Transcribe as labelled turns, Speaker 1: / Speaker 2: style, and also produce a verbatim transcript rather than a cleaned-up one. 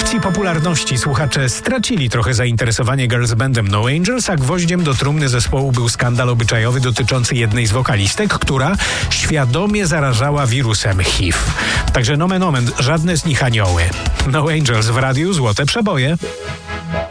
Speaker 1: akcji popularności słuchacze stracili trochę zainteresowanie girls bandem No Angels, a gwoździem do trumny zespołu był skandal obyczajowy dotyczący jednej z wokalistek, która świadomie zarażała wirusem H I V. Także nomen omen, żadne z nich anioły. No Angels w radiu, złote przeboje.